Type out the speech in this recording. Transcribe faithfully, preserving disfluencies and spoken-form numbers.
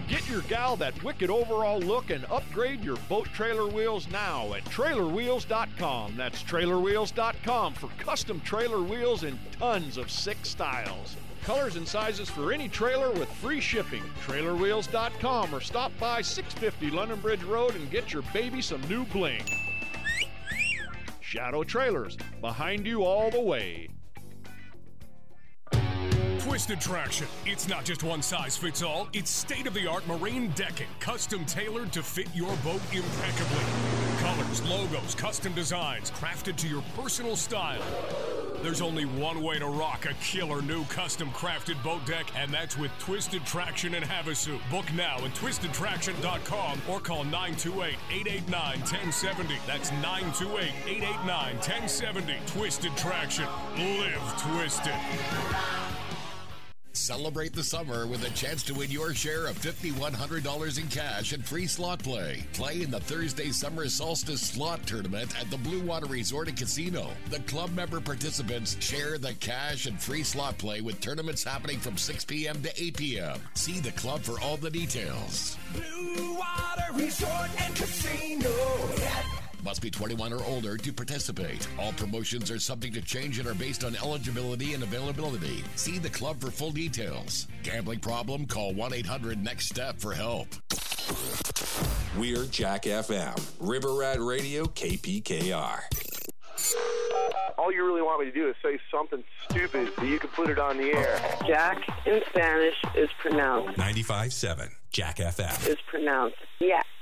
Get your gal that wicked overall look and upgrade your boat trailer wheels now at trailer wheels dot com. That's trailer wheels dot com for custom trailer wheels in tons of sick styles. Colors and sizes for any trailer with free shipping. trailer wheels dot com or stop by six fifty London Bridge Road and get your baby some new bling. Shadow Trailers, behind you all the way. Twisted Traction. It's not just one size fits all. It's state-of-the-art marine decking, custom tailored to fit your boat impeccably. Colors, logos, custom designs, crafted to your personal style. There's only one way to rock a killer new custom crafted boat deck, and that's with Twisted Traction in Havasu. Book now at twisted traction dot com or call nine two eight, eight eight nine, one zero seven zero. That's nine two eight, eight eight nine, one zero seven zero. Twisted Traction. Live twisted. Celebrate the summer with a chance to win your share of five thousand one hundred dollars in cash and free slot play. Play in the Thursday Summer Solstice Slot Tournament at the Blue Water Resort and Casino. The club member participants share the cash and free slot play with tournaments happening from six p.m. to eight p.m. See the club for all the details. Blue Water Resort and Casino. Must be twenty-one or older to participate. All promotions are subject to change and are based on eligibility and availability. See the club for full details. Gambling problem? Call one eight hundred next step for help. We're Jack F M, River Rat Radio, K P K R. All you really want me to do is say something stupid so you can put it on the air. Jack in Spanish is pronounced. ninety-five point seven, Jack F M. Is pronounced, yeah.